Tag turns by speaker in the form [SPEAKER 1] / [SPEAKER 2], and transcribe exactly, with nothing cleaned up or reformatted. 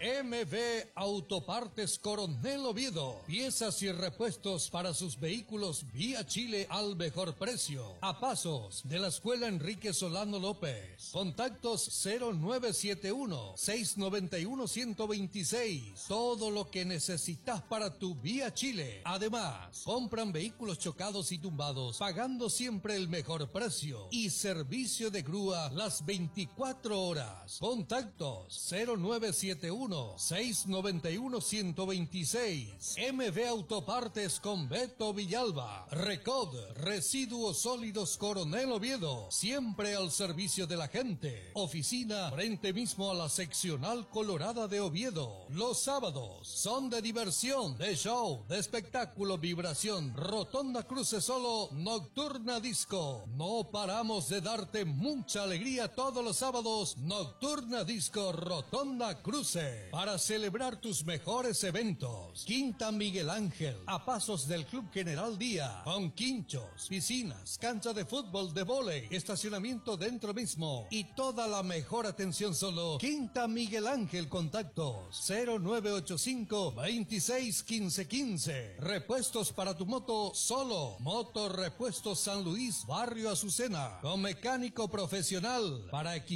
[SPEAKER 1] M V Autopartes Coronel Oviedo. Piezas y repuestos para sus vehículos vía Chile al mejor precio. A pasos de la Escuela Enrique Solano López. Contactos cero nueve siete uno, seis nueve uno, uno dos seis. Todo lo que necesitas para tu vía Chile. Además, compran vehículos chocados y tumbados, pagando siempre el mejor precio. Y servicio de grúa las veinticuatro horas. Contactos cero nueve siete uno, seis nueve uno, uno dos seis. M V Autopartes con Beto Villalba. Recod, Residuos Sólidos Coronel Oviedo. Siempre al servicio de la gente. Oficina frente mismo a la seccional colorada de Oviedo. Los sábados son de diversión, de show, de espectáculo, vibración. Rotonda Cruce Solo, Nocturna Disco. No paramos de darte mucha alegría todos los sábados. Nocturna Disco Rotonda Cruce. Para celebrar tus mejores eventos. Quinta Miguel Ángel, a pasos del Club General Día. Con quinchos, piscinas, cancha de fútbol, de vóley, estacionamiento dentro mismo. Y toda la mejor atención solo. Quinta Miguel Ángel, contactos cero nueve ocho cinco, veintiséis, quince, quince. Repuestos para tu moto solo. Moto Repuestos San Luis, Barrio Azucena. Con mecánico profesional para equipar